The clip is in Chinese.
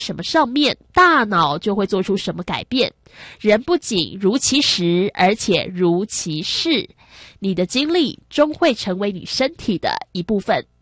什么上面，大脑就会做出什么改变。人不仅如其时，而且如其事，你的经历终会成为你身体的一部分。